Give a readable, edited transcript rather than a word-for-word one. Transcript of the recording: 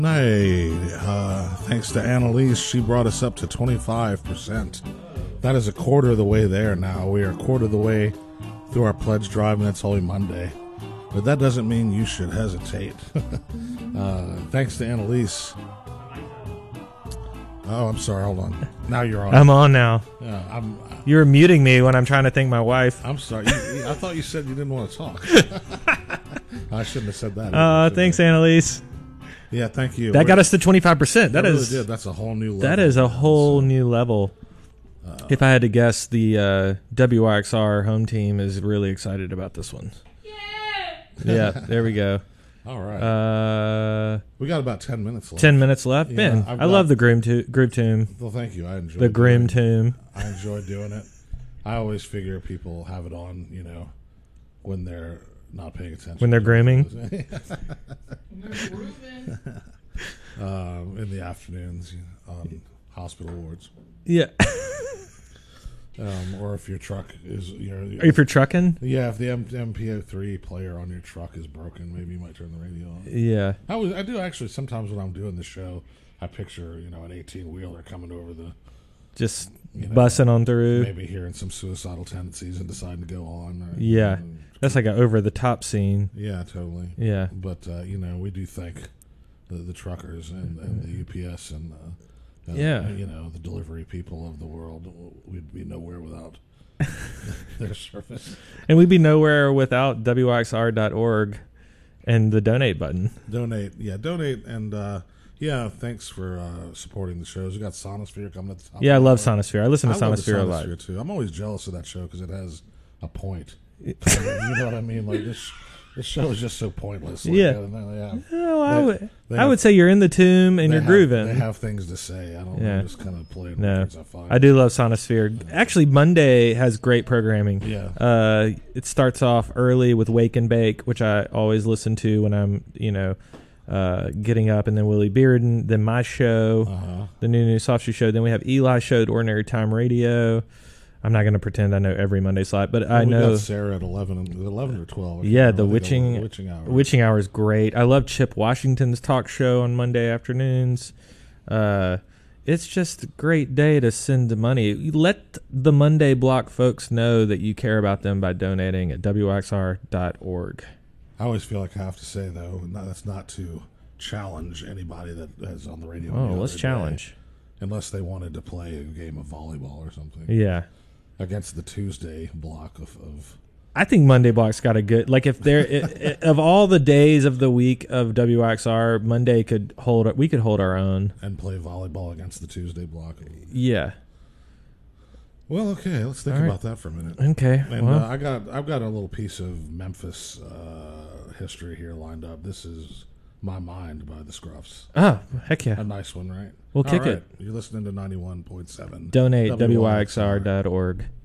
Hey, thanks to Annalise, she brought us up to 25%. That is a quarter of the way there now. We are a quarter of the way through our pledge drive, and it's only Monday. But that doesn't mean you should hesitate. Thanks to Annalise. Oh, I'm sorry. Hold on. Now you're on. I'm on now. Yeah, You're muting me when I'm trying to thank my wife. I'm sorry. I thought you said you didn't want to talk. I shouldn't have said that. Thanks, Annalise. Yeah, thank you. That got us to 25%. That really did. That's a whole new level. That is a whole new level. If I had to guess, the WYXR home team is really excited about this one. Yeah, there we go. All right. We got about 10 minutes left. 10 minutes left? Yeah, Man, I love the Groove Tomb. Well, thank you. I enjoy the Grim Tomb. I enjoy doing it. I always figure people have it on, when they're not paying attention. When they're grooming? In the afternoons on hospital wards. Yeah. Or if your truck is... if you're trucking? Yeah, if the MP3 player on your truck is broken, maybe you might turn the radio on. Yeah. I do actually, sometimes when I'm doing the show, I picture, an 18-wheeler coming over the... Just bussing on through. Maybe hearing some suicidal tendencies and deciding to go on. Or, yeah. That's like an over-the-top scene. Yeah, totally. Yeah. But, we do thank the truckers and the UPS and... the delivery people of the world. We'd be nowhere without their service. And we'd be nowhere without WYXR.org and the donate button. Donate, and thanks for supporting the shows. We got Sonosphere coming at the top. Yeah, I love Sonosphere. I listen to Sonosphere a lot too. I'm always jealous of that show because it has a point. You know what I mean? Like this show is just so pointless. Like, I would say you're in the tomb and you're grooving. They have things to say. I don't know. I'm just kind of playing records I find. I do love Sonosphere. Actually, Monday has great programming. Yeah. It starts off early with Wake and Bake, which I always listen to when I'm, getting up, and then Willie Bearden, then my show, the new Soft Shoe show. Then we have Eli Show at Ordinary Time Radio. I'm not going to pretend I know every Monday slot, but I know. We got Sarah at 11 or 12. Yeah, the Witching Hour. Witching Hour is great. I love Chip Washington's talk show on Monday afternoons. It's just a great day to send money. Let the Monday Block folks know that you care about them by donating at WXR.org. I always feel like I have to say, though, that's not to challenge anybody that is on the radio. Oh, let's challenge. Unless they wanted to play a game of volleyball or something. Yeah. Against the Tuesday block of I think Monday Block's got a good, like, if there of all the days of the week of WXR, Monday we could hold our own and play volleyball against the Tuesday block. Yeah. Well, okay, let's think about that for a minute. Okay. And I've got a little piece of Memphis history here lined up. This is My Mind by the Scruffs. Oh, heck yeah. A nice one, right? We'll kick it. You're listening to 91.7. Donate, WYXR.org.